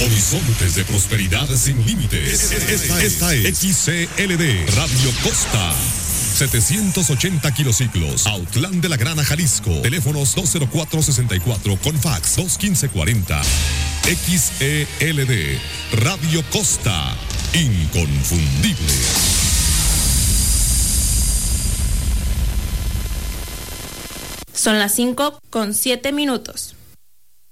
Horizontes de prosperidad sin límites. Esta es XCLD Radio Costa. 780 kilociclos, Autlán de la Grana, Jalisco. Teléfonos 204-64 con fax 215-40. XELD Radio Costa, inconfundible. Son las 5:07.